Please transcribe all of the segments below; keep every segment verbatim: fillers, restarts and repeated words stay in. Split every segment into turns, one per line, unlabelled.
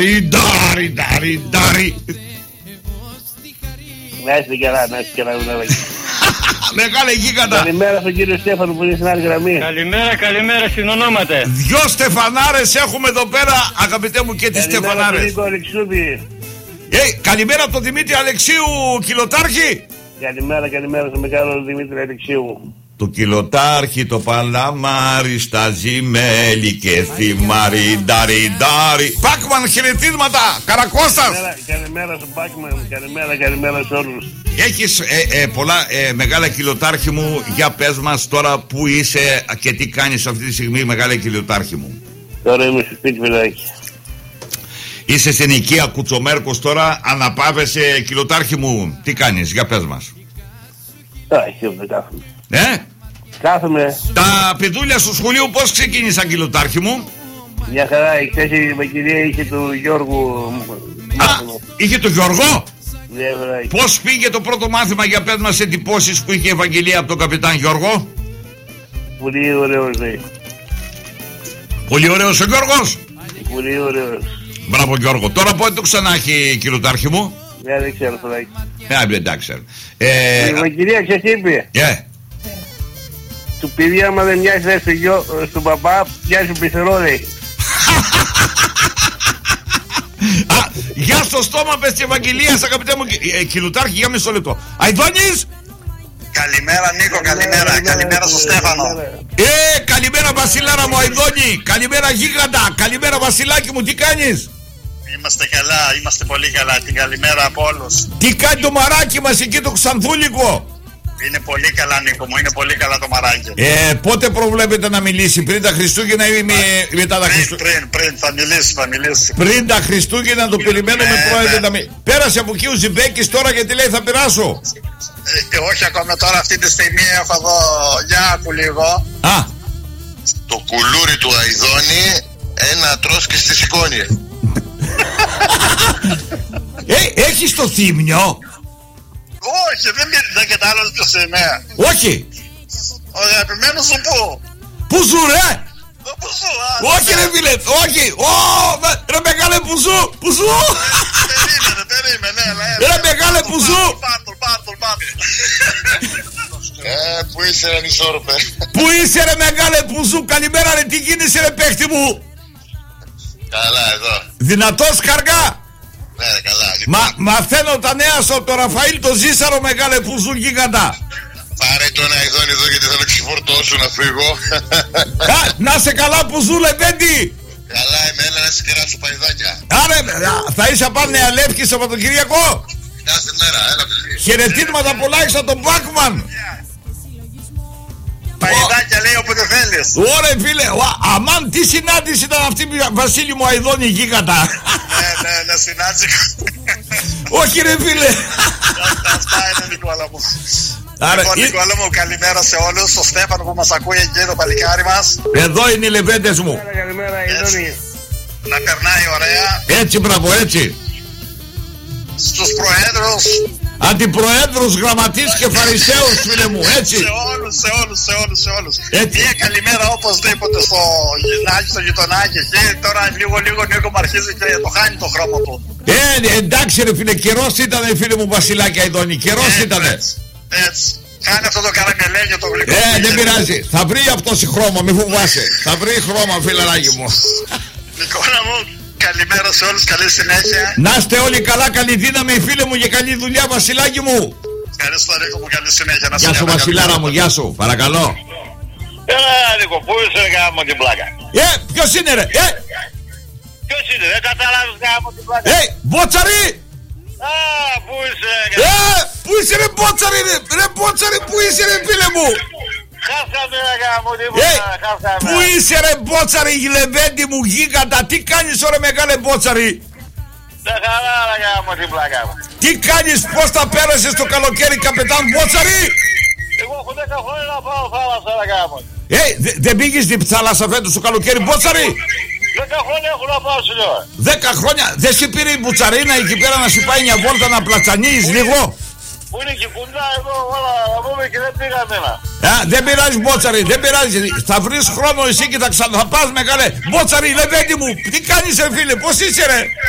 ντάρι, ντάρι, ντάρι, ντάρι.
Να είστε καλά, να είστε καλά.
Μεγάλε γίγαντα.
Καλημέρα στον κύριο Στέφανο που είναι στην άλλη γραμμή.
Καλημέρα, καλημέρα, συνονόματε.
Δυο Στεφανάρες έχουμε εδώ πέρα, αγαπητέ μου, και τις Στεφανάρες. Ε, καλημέρα από τον Δημήτρη Αλεξίου, κιλοτάρχη.
Καλημέρα, καλημέρα στον μεγάλο Δημήτρη Αλεξίου.
Το κιλοτάρχη, το παλαμάρι, στα ζημέλη και θυμάρι, ντάρι, ντάρι. Πάκμαν, χαιρετίσματα, Καρακώστας.
Καλημέρα, καλημέρα στον Πάκμαν, καλημέρα, καλημέρα σε όλους.
Έχεις ε, ε, πολλά ε, μεγάλα κιλοτάρχη μου, για πες μας τώρα που είσαι και τι κάνεις αυτή τη στιγμή, μεγάλα κιλοτάρχη μου.
Τώρα είμαι στο σπίτι, παιδάκι.
Είσαι στην οικία Κουτσομέρκος τώρα, αναπάβεσαι, κιλοτάρχη μου, τι κάνεις, για πες μας.
Όχι, δεν κάθομαι.
Ε?
Κάθομαι.
Τα παιδούλια στο σχολείο πώς ξεκίνησαν, κιλοτάρχη μου?
Μια χαρά, χθες η Ευαγγελία είχε του Γιώργου.
Α, είχε το Γιώργο.
Ναι,
πώς πήγε το πρώτο μάθημα, για πες μας εντυπώσεις που είχε η Ευαγγελία από τον καπιτάν Γιώργο?
Πολύ ωραίος, ναι.
Πολύ ωραίος ο Γιώργος.
Πολύ ωραίος.
Μπράβο Γιώργο. Τώρα πότε το ξανά έχει, κιλοτάρχη μου?
Ναι, δεν ξέρω, παιδάκι.
Ναι, εντάξει. Ε,
η Ευαγγελία ξέρεις τι είπε?
Yeah.
Του παιδί άμα δεν μοιάζει στο γιο, στον παπά, μοιάζει πισερό, λέει.
Α, γεια στο στόμα πες της Ευαγγελίας, αγαπητέ μου ε, κιλουτάρχη, για μισό λεπτό. Αϊδόνης.
Καλημέρα Νίκο, καλημέρα, καλημέρα στο Στέφανο.
Ε, καλημέρα Βασιλάρα μου, Αϊδόνη. Καλημέρα γίγαντα, καλημέρα Βασιλάκι μου, τι κάνεις?
Είμαστε καλά, είμαστε πολύ καλά, την καλημέρα από όλους.
Τι κάνει το μαράκι μας εκεί το Ξανθούλικο?
Είναι πολύ καλά Νίκο μου, είναι πολύ καλά το μαράκι.
Ε, πότε προβλέπετε να μιλήσει, πριν τα Χριστούγεννα ή με, μετά τα Χριστούγεννα?
Πριν, πριν, θα μιλήσει, θα μιλήσει.
Πριν τα Χριστούγεννα το περιμένουμε,
ναι,
πρόεδρε,
ναι.
να μιλήσει. Πέρασε από εκεί ο Ζιμπέκης τώρα γιατί λέει θα περάσω.
Ε, όχι ακόμα τώρα, αυτή τη στιγμή έχω εδώ, για άκου λίγο.
Α.
Το κουλούρι του Αϊδόνη, ένα τρόσκι στη σηκώνει.
ε, έχεις το θύμιο?
Όχι, δεν, δεν κατάλαβες ποιος είμαι.
Όχι.
Ο αγαπημένος σου πού?
Πού ζου ρε?
Πού ζου?
Όχι ρε φίλε, όχι. Ω, ρε μεγάλε που ζου, που ζου.
Περίμενε, περίμενε, έλα.
Ρε μεγάλε που ζου.
Πάρτολ, πάρτολ, πάρτολ.
Ε, πού είσαι ρε νησόρπε?
Πού είσαι ρε μεγάλε που ζου, καλημέρα ρε, τι γίνεσαι ρε παίχτη μου?
Καλά εδώ.
Δυνατός καργά.
Ναι, καλά.
Μα, μαθαίνω τα νέα σου από τον Ραφαήλ το Ζήσαρο, μεγάλε που ζουν γίγαντα.
Πάρε τον Αϊδόνη εδώ γιατί θα το ξεφορτώσω να φύγω.
Α, να σε καλά που ζουν Λεβέντη.
Καλά είμαι, έλα να σε κεράσω παϊδάκια.
Άρε, θα είσαι απάνω Νέα Λεύκη Σαββατοκυριακό.
Κάθε μέρα, έλα παιδί.
Χαιρετίσματα πολλά έχεις από τον Μπάκμαν.
Παϊδάκια λέει όποτε θέλεις.
Ωραία φίλε, αμάν τι συνάντηση ήταν αυτή, Βασίλη μου, Αϊδόνη γίγαντα.
Ναι, ναι, ναι, συνάντηση.
Όχι ρε φίλε.
Αυτά είναι Νικόλα μου.
Άρα,
λοιπόν, Νικόλα μου, καλημέρα σε όλους. Στο Στέφανο που μας ακούει εκεί, το παλικάρι μας.
Εδώ είναι οι λεβέντες μου.
Καλημέρα, Αϊδόνη.
Να περνάει ωραία.
Έτσι, μπράβο, έτσι.
Στους προέδρους,
αντιπροέδρους, γραμματείς και φαρισαίους, φίλε μου, έτσι.
σε όλους, σε όλους, σε όλους, σε όλους.
Έτσι.
Μία καλημέρα οπωσδήποτε στο γυνάκι, στο γειτονάκι εκεί. Τώρα λίγο, λίγο, Νίκο μου αρχίζει και το χάνει το χρώμα του.
Ε, εντάξει ρε φίλε, καιρός ήτανε φίλε μου Βασιλάκη Αϊδόνη, καιρός ήτανε.
Έτσι, έτσι. Κάνει αυτό το καραμελέγιο το γλυκό.
Ε, δεν πειράζει. Θα βρει αυτός χρώμα, μη φοβάσαι. Θα βρει χρώμα, φιλαράκι μου.
Νικόλα μου, καλημέρα σε όλους, καλή συνέχεια.
Να είστε όλοι καλά, καλή δύναμη, φίλε μου, και καλή δουλειά, Βασιλάκι μου.
Ευχαριστώ, Νίκο μου, καλή συνέχεια. Να
Γεια σου, Βασιλάρα μου, γεια σου, παρακαλώ.
Έλα, Νίκο, πού είσαι, ρε γάμο την πλάκα?
Ε, ποιος είναι, ρε, ε,
Ποιος είναι, δεν καταλάβεις γάμο την πλάκα?
ε, Μπότσαρη.
Α, πού είσαι, ρε γάμο?
Ε, πού είσαι, ρε Μπότσαρη, ρε, ρε Μπότσαρη, πού είσαι, ρε φίλε μου?
Χάσαμε, ρε γάμο,
Ε,
τίποτα, χάσαμε.
πού είσαι, ρε Μπότσαρη, γλεβέντη μου, γίγαντα, τι κάνεις, ρε μεγάλε Μπότσαρη?
Τα χαρά, ρε γάμο την πλάκα μου.
Τι κάνεις, πώς τα πέρασες το καλοκαίρι, καπετάν Μπότσαρη?
Εγώ έχω δέκα χρόνια να πάω θάλασσα, ρε γάμο.
Ε, δε, δεν πήγες την θάλασσα φέτος το καλοκαίρι, Μπότσαρη?
Δέκα χρόνια έχω να πάω, σιλιό.
Δέκα χρόνια, δεν σε πήρε η μπουτσαρίνα εκεί πέρα να σου πάει μια βόλτα να πλατσανείς λίγο?
Που είναι και κοντά εδώ, όλα, να πούμε και δεν πήγαμε ένα.
Α, δεν πειράζει Μπότσαρη, δεν πειράζει. Θα βρεις χρόνο εσύ και θα ξαναπάς μεγάλε. Μπότσαρη, λεβέντη μου, τι κάνεις ρε φίλε, πώς είσαι ρε?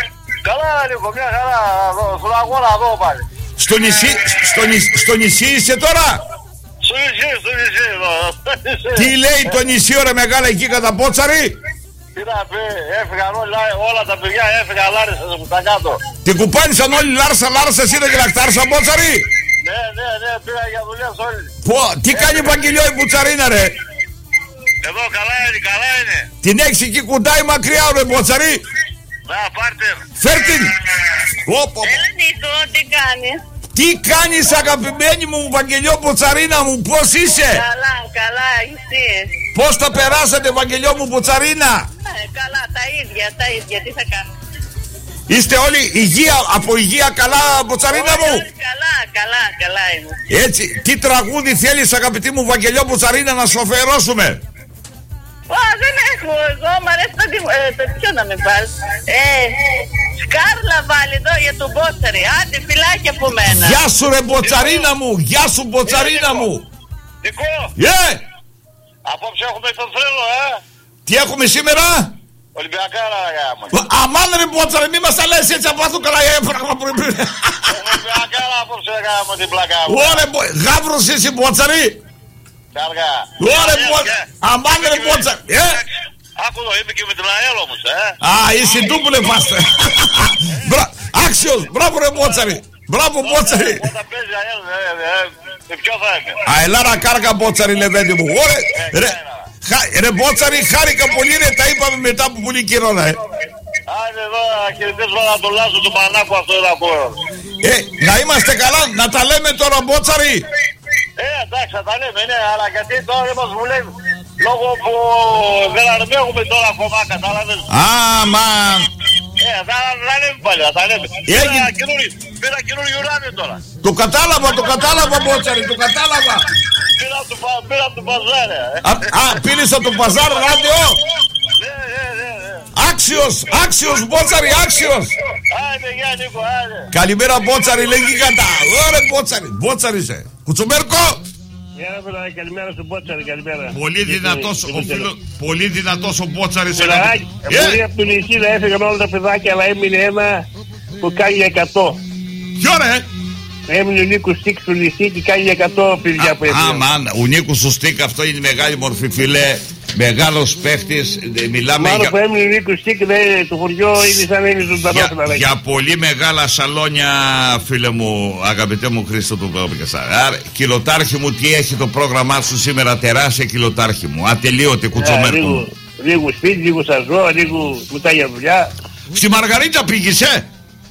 Καλά Νίκο, μια χαρά εδώ, στον αγώνα εδώ πάλι.
Στο νησί, στο, νησί, στο νησί είσαι τώρα?
Στο νησί, στο νησί εδώ.
Τι λέει το νησί ωραία μεγάλα εκεί κατά Πότσαρη?
Τι να πει, έφυγαν όλα, όλα τα παιδιά, έφυγαν Λάρισα από τα κάτω.
Την κουπάνισαν όλοι Λάρσα, Λάρσα, εσύ δεν γυλακτάρσα Πότσαρη?
Ναι, ναι, ναι, πήγα για δουλειές όλοι.
Πω, τι κάνει η Βαγγελιό η Μπουτσαρίνα ρε?
Εδώ καλά είναι, καλά είναι.
Την έχεις εκεί κουντάει μακριά ρε Πότσαρη?
Να, πάρτε.
Φέρ την. Όπο.
Έλα Νίκο, τι κάνεις?
Τι κάνεις αγαπημένη μου Βαγγελιό Μπουτσαρίνα μου, πώς είσαι?
Καλά, καλά, εσύ?
Πώς τα περάσατε Βαγγελιό μου Μπουτσαρίνα?
Ε, καλά, τα ίδια, τα ίδια, τι θα κάνω?
Είστε όλοι υγεία, από υγεία καλά Μπουτσαρίνα μου?
Όλοι καλά, καλά, καλά είμαι.
Έτσι, τι τραγούδι θέλεις αγαπητή μου Βαγγελιό Μπουτσαρίνα να σου αφιερώσουμε?
Α, δεν έχω, εγώ μ' αρέσει το, ε, το ποιο να με πάρεις. Ε, Σκάρλα βάλει εδώ για τον Μπότσαρη, άντε φυλάκια από μένα.
Γεια σου ρε Μποτσαρίνα μου, γεια σου Μποτσαρίνα μου.
Νικό,
Yeah.
απόψε έχουμε τον θρύλο, ε.
Τι έχουμε σήμερα?
Ολυμπιακάρα, γάμο.
Αμάν ρε Μπότσαρη, μη μας τα λες έτσι από αυτό καλά πράγμα που είναι.
Ολυμπιακάρα απόψε, γάμο την πλάκα μου.
Ωρε γάβρος εσύ Μπότσαρη.
Κάργα.
Ωρε Μπότσαρη, αμάν ρε Μπότσαρη.
Άκου εδώ, είμαι και με την ΑΕΛ όμως, ε.
Α, είσαι ντούμπλε φάστε. Άξιος, μπράβο ρε Μπότσαρη. Μπράβο Μπότσαρη.
Όταν παίζει ΑΕΛ, ε, ποιο θα είναι?
Αελάρα κάρκα Μπότσαρη λεβέντη μου. Ωρε, ρε, ρε Μπότσαρη, χάρηκα πολύ ρε, τα είπαμε μετά από πολύ καιρό ρε.
Άντε εδώ, χαιρετίσματα να τον Λάζο του Πανάκου αυτό εδώ από.
Ε, να είμαστε καλά, να τα λέμε τώρα Μπότσαρη.
Ε, εντάξει, θα τα λέμε, ναι, αλλά γιατί τώρα δεν μας βουλεύει. Λόγω που δεν αρμέγουμε τώρα ακόμα, κατάλαβες.
Αμάν.
Ε, θα τα λέμε πάλι, θα τα λέμε. Πήρα καινούριο ουράνιο τώρα.
Το κατάλαβα, το κατάλαβα Μπότσαρη, το κατάλαβα.
Πήρα του παζάρε.
Α, πήρες από το παζάρ ράδιο.
Ναι, ναι, ναι.
Άξιος, άξιος Μπότσαρη, άξιος.
Άντε, γεια Νίκο, άντε.
Καλημέρα Μπότσαρη, λέγει κατά. Ωραία Μπότσαρη, Μπότσαρη είσαι. Κουτσουμέρκο.
Καλημέρα στον Μπότσαρη, καλημέρα.
Πολύ δυνατός, ο φίλος, πολύ δυνατός ο Μπότσαρης.
Φιλαράκι, πολύ από την νησί να έφυγαν όλα τα παιδάκια, αλλά έμεινε ένα που κάνει εκατό.
Ποιο ρε?
Έμεινε ο Νίκος Στίκ στο νησί και κάνει εκατό παιδιά που έφυγαν.
Αμάν, ο Νίκος στο Στίκ, αυτό είναι μεγάλη μορφή φιλέ. Μεγάλος παίχτης, μιλάμε
Μάλλον
για...
που έμεινε ο Νίκος Στίκ, το χωριό είναι σαν να είναι ζωντανό.
Για, για πολύ μεγάλα σαλόνια, φίλε μου, αγαπητέ μου Χρήστο του Παπικασά. Άρα, κιλοτάρχη μου, τι έχει το πρόγραμμά σου σήμερα, τεράστια κιλοτάρχη μου, ατελείωτη κουτσομέρκο μου.
Λίγο σπίτι, λίγο σαζό, λίγο κουτά για δουλειά.
Στη Μαργαρίτα πήγες, ε?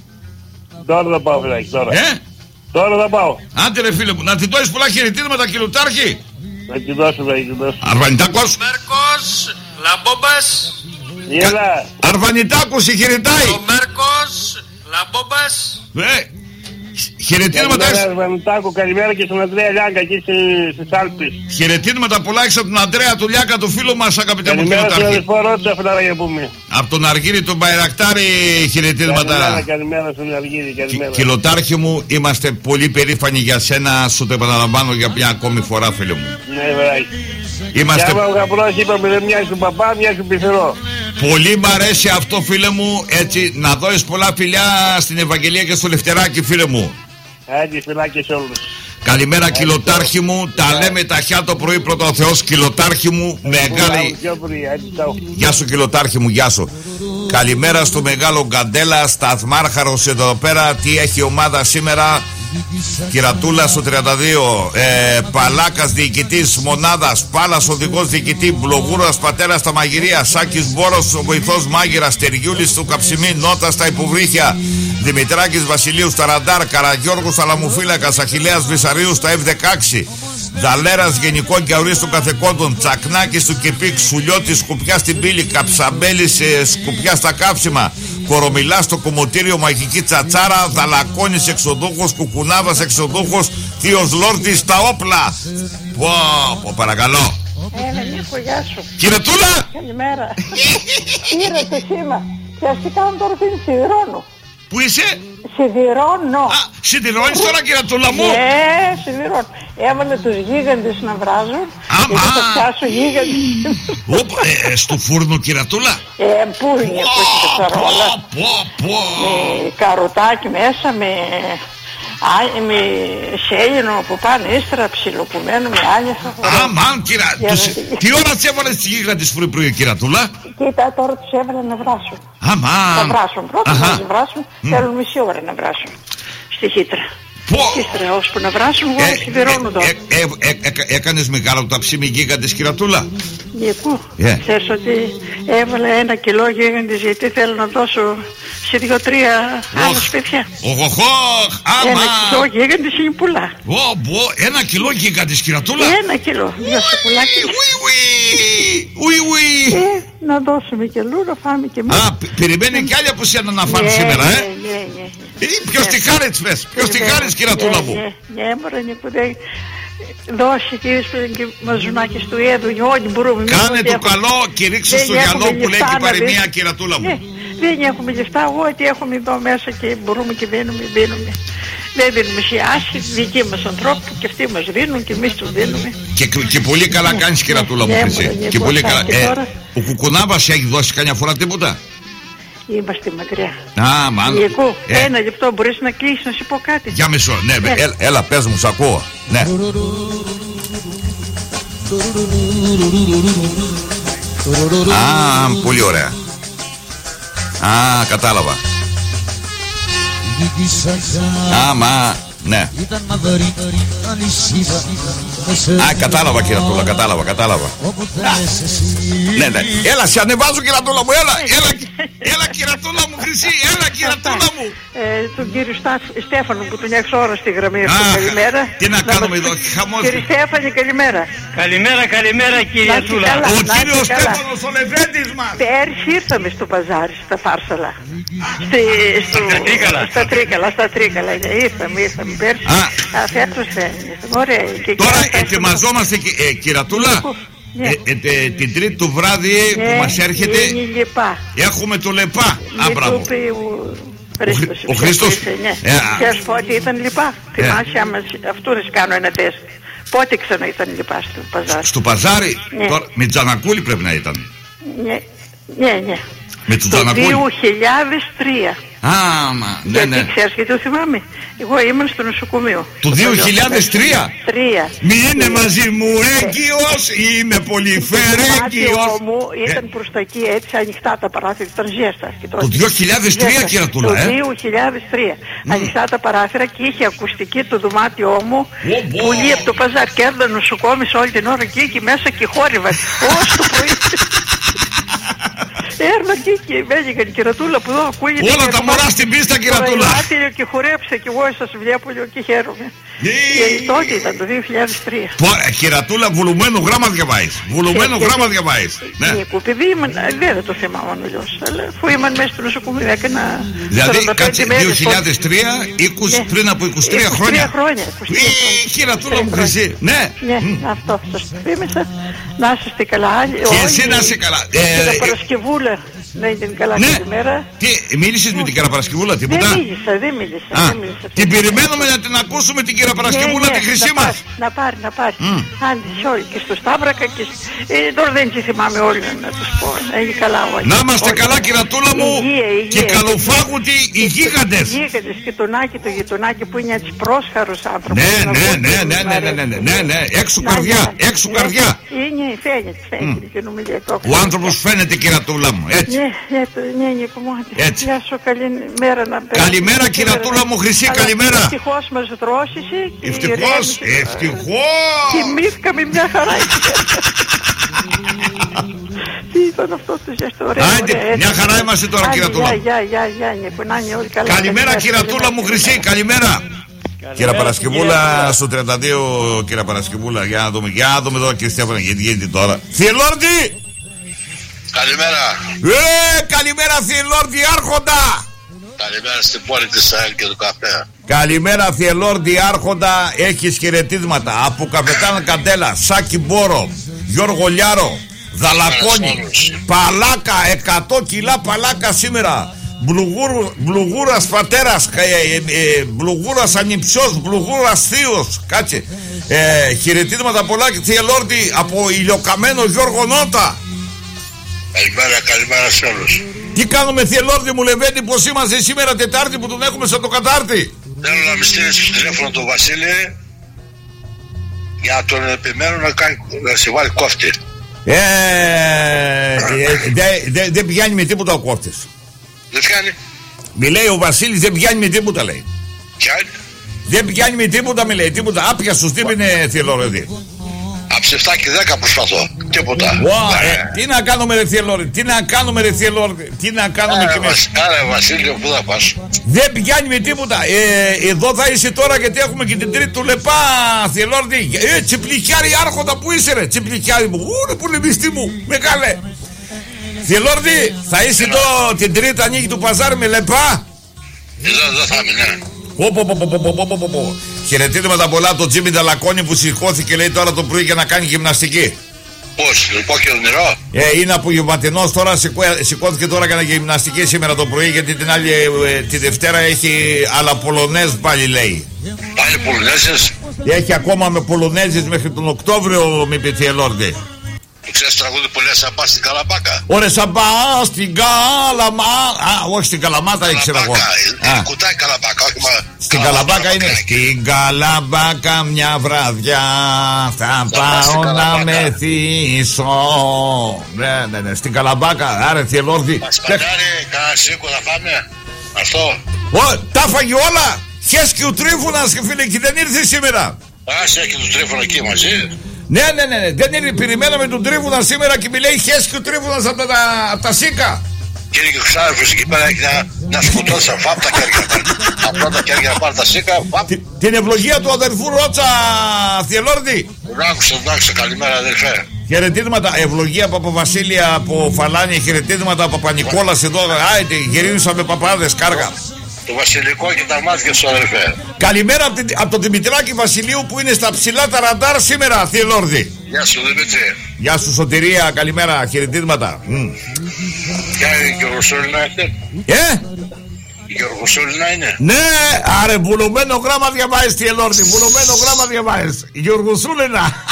Τώρα θα πάω, φιλάκι, τώρα.
Ε?
Τώρα θα πάω.
Άντε ρε φίλε μου, να την δώσεις πολλά χαιρετίσματα κιλοτάρχη.
Να την δώσω, να την δώσω.
Αρβανιτάκος.
Μέρκος, Λαμπόμπας.
Έλα.
Αρβανιτάκος, συγχαιρετάει.
Ο Μέρκος, Λαμπόμπας.
Ε, χαιρετίσματα.
Καλημέρα, Αρβανιτάκο, καλημέρα και στον Αντρέα Λιάγκα εκεί στις Άλπες.
Χαιρετίσματα πολλά έξω από τον Αντρέα του Λιάκα, του φίλου μας, αγαπητέ μου
καλημέρα στον
κιλοτάρχη.
αδελφό Ρώτσα, φιλαράκια πούμε.
Από τον Αργύρι τον Μπαϊρακτάρη, χαιρετίσματα.
Καλημέρα, καλημέρα στον Αργύρι, καλημέρα.
Κιλοτάρχη μου, είμαστε πολύ περήφανοι για σένα. Σου το επαναλαμβάνω για μια ακόμη φορά, φίλε μου.
Ναι, βράκι.
Είμαστε...
Και άμα ο γαμπρός είπαμε δεν μοιάζει του παπά, μοιάζει του πισερό.
Πολύ μ' αρέσει αυτό, φίλε μου. Έτσι, να δώσεις πολλά φιλιά στην Ευαγγελία και στο Λευτεράκι, φίλε μου.
Άντε, φιλάκια σε όλους.
Καλημέρα, κιλοτάρχη μου. Τα λέμε ταχιά το πρωί, πρώτα ο Θεός, κιλοτάρχη μου. Μεγάλη. Γεια σου, κιλοτάρχη μου, γεια σου. Καλημέρα στο μεγάλο Γκαντέλα, σταθμάρχαρος εδώ πέρα. Τι έχει η ομάδα σήμερα? Κυρατούλα στο τριάντα δύο, ε, Παλάκας διοικητής μονάδας, Πάλας οδηγός διοικητή, Μπλογούρας πατέρας στα μαγειρία, Σάκης Μπόρος ο βοηθός μάγειρας, Τεργιούλης στο Καψιμί, Νότα στα υποβρύχια, Δημητράκης Βασιλείου στα ραντάρ, Καραγιώργος στα λαμοφύλακας, Αχιλλέας Βυσαρίου στα εφ δεκαέξι, Δαλέρας γενικό και αουρί των καθεκόντων, Τσακνάκης του Κεπίκ, Σουλιώτης σκουπιά στην πύλη, Καψαμπέλης ε, σκουπιά στα κάψιμα, Κορομιλά στο κομμωτήριο, Μαγική Τσατσάρα, Δαλακώνης εξοδούχος, Κουκουνάβας εξοδούχος, Θείος Λόρτης στα όπλα. Πω, πω, παρακαλώ.
Έλα Νίκο, γεια σου.
Κύριε Τούλα.
Καλημέρα. Πήρα το σήμα και ας τι κάνω τώρα, την σιδηρώνω.
Πού είσαι?
Σιδηρώνω.
Α, σιδηρώνεις τώρα, Κυρατούλα μου?
Ναι, σιδηρώνω. Έβαλε τους γίγαντες να βράζουν.
Άμα.
Και θα πιάσω γίγαντες.
Όπα, ε, στο φούρνο, Κυρατούλα.
Ε, πού είναι, πού έχει κατσαρόλα. Με καροτάκι μέσα, με... Α, με σέλινο που πάνε ύστερα, ψιλοκουμένο με άνιαθα.
Αμάν, κύρα, τους... τι ώρα τις έβαλες τις γίγαντες πρωί πρωί, Κυρατούλα?
Κοίτα, τώρα τους έβαλα να βράσουν.
Αμάν.
Θα βράσουν πρώτα, να βράσουν,
mm.
θέλουν μισή ώρα να βράσουν στη χύτρα.
Πω.
Ύστερα, ώσπου να βράσουν, εγώ σιδηρώνω τώρα.
ε, ε, ε, ε, ε, Έκανες μεγάλο ταψίμι γίγαντες, Κυρατούλα?
Γεκού,
yeah.
Θες ότι έβαλα ένα κιλό γίγαντες γιατί θέλω να δώσω σε δύο-τρία άλλα σπίτια.
Οχοχοχ, άμα.
Ένα κιλό γίγαντες είναι πουλά.
Ένα κιλό γίγαντες, Κυρατούλα?
Ένα κιλό, δύο σοκολάκια.
Ουι ουι.
Να δώσουμε και αλλού, να φάμε και εμείς.
Α, περιμένει κι άλλη από σένα να φάνε σήμερα, ε.
Ναι, ναι, ναι.
Ποιος τη χάρη της πες, ποιος τη χάρη της, Κυρατούλα μου?
Ναι, μωρέ, που δεν δώσει και μαζουνάκες του έδου, ό,τι μπορούμε.
Κάνε το καλό και ρίξε στο γυαλό που λέει και η παροιμία, Κυρατούλα μου.
Δεν έχουμε λεφτά, ό,τι έχουμε εδώ μέσα και μπορούμε και δίνουμε, δίνουμε. Δεν δίνουμε σε άσχη, δικοί μας ανθρώποι και αυτοί μας δίνουν και εμείς τους δίνουμε. Και,
και πολύ καλά κάνεις, Κυρατούλα μου, Χρυσή. Και πολύ καλά. Ε, ο Κουκουνάβας έχει δώσει καμιά φορά τίποτα?
Είμαστε μακριά.
Α, μάλλον.
Γεκού, ε. ένα λεπτό μπορείς να κλείσεις να σου πω κάτι?
Για μισό, ναι, ναι. Έλα, έλα, πες μου, σ' ακούω. Ναι. Α, πολύ ωραία. Α, κατάλαβα. Άμα, ναι. Α, κατάλαβα, Κυρατούλα, κατάλαβα, κατάλαβα. Ναι, ναι. Έλα, σε ανεβάζω, Κυρατούλα μου, έλα, έλα, έλα, Κυρατούλα μου, Χρυσή, έλα, Κυρατούλα μου.
Τον κύριο Στέφανο που τον έχεις ώρα στη γραμμή. Καλημέρα.
Τι να κάνουμε εδώ, χαμός.
Κύριε Στέφανη, καλημέρα.
Καλημέρα, καλημέρα, Κυριατούλα.
Ο κύριος Στέφανος, ο Λεβέντης μας.
Πέρσι ήρθαμε στο παζάρι, στα Φάρσαλα. Στα Τρίκαλα, στα Τρίκαλα. Ήρθαμε, ήρθαμε πέρσι. Φέτος ωραία.
Τώρα ετοιμαζόμαστε, Κυρατούλα.
Ναι.
Ε, ε, ε, την τρίτη του βράδυ ναι, που μας έρχεται έχουμε το Λεπά. Άμπραβο. Ο Χρήστος.
Και ας πω ότι ήταν Λεπά. Θυμάσαι άμα αυτού να κάνω ένα τεστ. Πότε ξανά ήταν Λεπά στο παζάρι?
Στο παζάρι ναι. Τώρα, με Τζανακούλη πρέπει να ήταν.
Ναι, ναι, ναι.
Με τον Τζανακούλη.
Το δύο χιλιάδες τρία.
Άμα, ναι, ναι.
Γιατί ξέρεις γιατί το θυμάμαι? Εγώ ήμουν στο νοσοκομείο.
Το δύο χιλιάδες τρία.
Τρία.
Μη είναι μαζί μου έγκυος, είμαι πολύ φερέγκυος.
Το μου ήταν προς τα εκεί έτσι ανοιχτά τα παράθυρα, ήταν ζέστα.
Το δύο χιλιάδες τρία, Κυρατούλα, ε.
Το δύο χιλιάδες τρία. Mm. Ανοιχτά τα παράθυρα και είχε ακουστική το δωμάτιό μου.
Oh,
πολύ από το παζάρ και έρθαν νοσοκόμες όλη την ώρα και εκεί μέσα και χόρυβαν. Ως το πρωί. Έρνα εκεί και μέγηγαν η Κυρατούλα που εδώ ακούγεται.
Όλα τα μωρά στην πίστα, Κυρατούλα.
Και χορέψε και εγώ σας βλέπω λίγο και χαίρομαι. Και τότε ήταν το δύο χιλιάδες τρία.
Κυρατούλα, βουλωμένο γράμμα διαβάζεις. Βουλωμένο γράμμα διαβάζεις.
Ναι, επειδή ήμουν, δεν το θυμάμαι αλλιώς. Αλλά αφού ήμουν μέσα στο νοσοκομείο έκανα.
Δηλαδή κάτσε δύο χιλιάδες τρία, πριν από είκοσι τρία χρόνια.
χρόνια.
Κυρατούλα μου, Χρυσή. Ναι,
αυτό σας το θύμισα. Να είστε καλά.
Και εσύ να είσαι καλά.
Και Παρασκευούλα. Να ήταν καλά,
ναι.
Καλημέρα.
Τι, μίλησες με την Καραπαρασκευούλα, τίποτα?
Δεν μίλησα, δεν μίλησα.
Α,
δεν μίλησα
την περιμένουμε να την ακούσουμε την Καραπαρασκευούλα, ναι, ναι, τη χρυσή μας.
Να πάρει, να πάρει. Mm. Άντε, όλοι και στο Σταύρακα και... Ε, τώρα δεν τη θυμάμαι όλοι να τους πω. Να είναι καλά όλοι.
Να είμαστε καλά, Κυρατούλα μου. Υγεία, υγεία, και καλοφάγουτοι οι γίγαντες.
Οι γίγαντες και τον Άκη, το γειτονάκι που είναι έτσι πρόσχαρος άνθρωπος.
Ναι, ναι, ναι, ναι, ναι, ναι, ναι, ναι, έξω καρδιά, έξω καρδιά.
Είναι, φαίνεται, φαίνεται.
Ο άνθρωπος φαίνεται, Κυρατούλα μου, έτσι.
Ναι, ναι, κομμάτι.
Έτσι.
Γεια σου, καλημέρα να πέρασαι.
Καλημέρα, Κυρατούλα μου, Χρυσή, καλημέρα.
Ευτυχώς μας δρόσησε.
Ευτυχώς, ευτυχώς.
Κοιμήθηκαμε μια χαρά. Τι ήταν αυτό το ζεστό, ωραία.
Άντε, μια χαρά είμαστε τώρα, Κυρατούλα.
Γεια, γεια, γεια, που να είναι όλοι καλά.
Καλημέρα, Κυρατούλα μου, Χρυσή, καλημέρα. Κύριε Παρασκευούλα, στο τριάντα δύο, κύριε Παρασκευούλα, για να δούμε, για να δούμε εδώ, κύριε Στέφανα, γιατί γίνεται τώρα. Θηλόρντι!
Καλημέρα.
Ε, καλημέρα, Θηλόρντι, άρχοντα!
Καλημέρα στην πόλη της ΑΕΛ και του καφέ.
Καλημέρα, Θηλόρντι, άρχοντα, έχεις χαιρετίσματα από Καπετάν Καντέλα, Σάκη Μπόρο, Γιώργο Λιάρο, Δαλακόνη, Παλάκα, εκατό κιλά παλάκα σήμερα. Μπλουγούρου, μπλουγούρας πατέρας, ε, ε, ε, μπλουγούρας ανιψιός, μπλουγούρας θείος. Κάτσε. Ε, χαιρετίσματα πολλά και Θειελόρτη από ηλιοκαμένο Γιώργο Νότα.
Καλημέρα, καλημέρα σε όλους.
Τι κάνουμε Θειελόρτη μου, Λεβέντη, πως είμαστε σήμερα Τετάρτη που τον έχουμε σαν το κατάρτι?
Θέλω να με στείλεις στο τηλέφωνο τον Βασίλη για να τον επιμένω να, κάνει, να σε βάλει κόφτη.
Ε, ε, δεν δε, δε πιάνει με τίποτα ο κόφτης.
Δεν πιάνει.
Μη λέει ο Βασίλης, δεν πιάνει με τίποτα, λέει.
Πιάνει.
Δεν πιάνει με τίποτα, μη λέει, τίποτα. Άπια σου στύπη είναι Θειελόρτη.
Από επτά και δέκα προσπαθώ. Τίποτα.
Wow, ε, τι να κάνουμε ρε Θειελόρτη, τι να κάνουμε ρε Θειελόρτη, τι να κάνουμε
άρα,
και
βασ, άρα Βασίλειο, πού θα πας?
Δεν πιάνει με τίποτα. Ε, εδώ θα είσαι τώρα γιατί έχουμε και την τρίτη του Λεπά, Θειελόρτη. Ε, τσιπλικιάρη άρχοντα που είσαι ρε, τσιπλικιάρη μου. Ούρε πολεμιστή μου, μεγάλε. Θειελόρτη, θα είσαι εδώ την τρίτη ανοίγει του παζάρ με Λεπά.
Εδώ, εδώ θα είμαι,
ναι. Χαιρετίσματα πολλά από τον Τζίμι Νταλακόνη που σηκώθηκε λέει τώρα το πρωί για να κάνει γυμναστική.
Πώς, λοιπόν και ονειρό.
Ε, είναι απογευματινός τώρα, σηκώ, σηκώθηκε τώρα για να γυμναστική σήμερα το πρωί γιατί την άλλη ε, τη Δευτέρα έχει άλλα Πολωνέζ πάλι λέει.
Πάλι Πολωνέζες.
Έχει ακόμα με Πολωνέζες μέχρι τον Οκτώβριο με πει Θειελόρτη.
Ξέρεις τραγούδι που λέει Σαμπά στην Καλαμπάκα?
Ωραία Σαμπά στην Καλαμάτα. Α, όχι στην Καλαμάτα ήξερα εγώ.
Είναι κουτάει Καλαμπάκα, όχι μα.
Στην Καλαμπάκα είναι. Στην Καλαμπάκα μια βραδιά θα πάω να μεθύσω. Ναι, ναι, ναι. Στην Καλαμπάκα, άρε Θειελόρτη.
Πασπαντάρι, κανένα σίκο θα φάμε. Αυτό.
Ω, τα φάγει όλα. Χέσκει ο Τρίφωνας φίλε και δεν ήρθε σήμερα.
Άσε και του Τρίφωνα εκεί μαζί.
Ναι, ναι, ναι, ναι. Δεν είναι, περιμέναμε τον Τρίφωνα σήμερα και μιλάει χέσκει ο Τρίφωνας από τα, από τα σίκα.
Και είναι και ο ξάδερφος εκεί πέρα έχει να, να σκοτώσει φάπ τα κέρια. Απλά τα κέρια να πάρει τα σίκα.
Τη, την ευλογία του αδερφού Ρότσα, Θειελόρτη.
Τον άκουσα, τον άκουσα. Καλημέρα αδερφέ.
Χαιρετίσματα, ευλογία από Παπαβασίλεια, από Φαλάνια, χαιρετίσματα από Παπα-Νικόλας εδώ. Άιτε, γυρίζουσα με παπάδες, κάργα.
Το Βασιλικό και τα μάτια σου αδερφέ.
Καλημέρα από, την, από τον Δημητράκη Βασιλείου που είναι στα ψηλά τα ραντάρ σήμερα, Θειελόρτη.
Γεια σου Δημήτρη.
Γεια σου Σωτηρία, καλημέρα, χαιρετίσματα. Mm.
Ποια είναι η Γεωργοσόλυνα έχετε?
Ε!
Η Γεωργοσόλυνα είναι.
Ναι, άρε, βουλωμένο γράμμα διαβάζεις Θειελόρτη, βουλωμένο γράμμα διαβάζεις. Γεωργοσούληνα.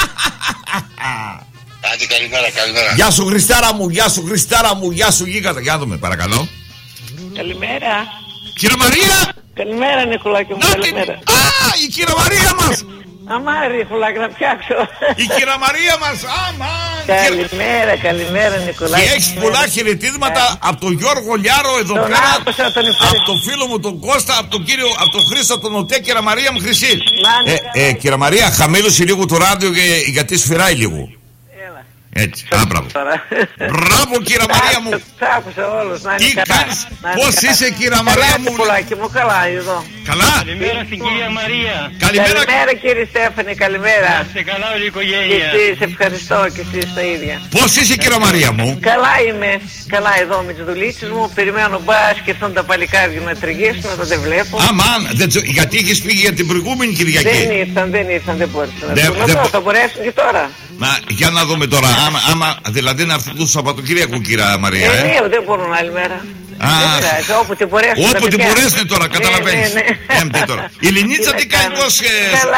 Άντε καλημέρα, καλημέρα.
Γεια σου Χριστάρα μου, γεια σου Χριστάρα μου, γεια σου Γίγατα. Για δούμε, παρακαλώ.
Καλημέρα.
Κύριε Μαρία!
Καλημέρα Νικολάκη μου,
Να,
καλημέρα.
Α, η κυρία Μαρία μας!
Αμάρι Νικολάκη να πιάξω.
Η κυρία Μαρία μας, αμάν!
Καλημέρα, καλημέρα Νικολάκη.
Και έχεις πολλά χαιρετίσματα από τον Γιώργο Λιάρο εδώ
τον
πέρα.
Άκουσα, τον
από τον φίλο μου τον Κώστα, από τον κύριο, από τον Χρήστο τον Οτέ, κυρία Μαρία μου Χρυσή. Ε, ε, κυρία Μαρία, χαμήλωσε λίγο το ράδιο και, γιατί σφυράει λίγο. Έτσι, α, μπράβο. Μπράβο κύριε Μαρία μου.
Τ' άκουσα όλους, να είναι
Τι
καλά.
κάνεις, πώς είσαι κύριε Μαρία μου?
Πουλάκι μου, καλά εδώ.
Καλά.
Καλημέρα στην κυρία Μαρία.
Καλημέρα.
Καλημέρα κύριε Στέφανη, καλημέρα.
Να είστε καλά όλη η
Και
οικογένεια.
εσείς, ευχαριστώ και εσείς τα ίδια.
Πώς είσαι κύριε Μαρία μου?
Καλά είμαι, καλά εδώ με τις δουλίτσες μου. Περιμένω μπας και έρθουν τα παλικάρια να τριγίσουν, να δεν βλέπω.
Αμάν, δεν τσο- γιατί έχεις πήγει για την προηγούμενη Κυριακή?
Δεν ήρθαν, δεν ήρθαν, δεν μπόρεσαν να
Δεν-
έρθουν.
δεν
Εδώ
μπο-
θα μπορέσουν και τώρα.
Να, για να δούμε τώρα, άμα, άμα δηλαδή να έρθουν το Σαββατοκύριακο κύριε Μαρία,
Ε,
ε.
ναι, δεν μπορούν άλλη μέρα.
Α,
Δεν πειράζει, όποτε μπορέσουν.
όποτε
τα παιδιά.
μπορέσουν τώρα,
Ναι,
καταλαβαίνεις.
ναι, ναι.
Έμπτε τώρα. Η Λινίτσα τι κάνει,
κάνουν.
πώς... ε,
Καλά.